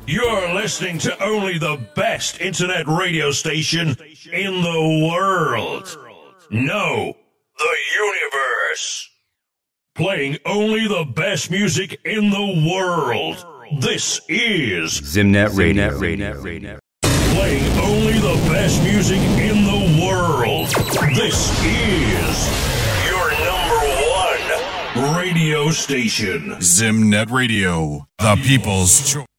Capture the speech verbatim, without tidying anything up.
You're listening to only the best internet radio station in the world. No, the universe. Playing only the best music in the world. This is Zimnet Radio. Radio. Playing only the best music in the world. This is your number one radio station. Zimnet Radio, the people's choice.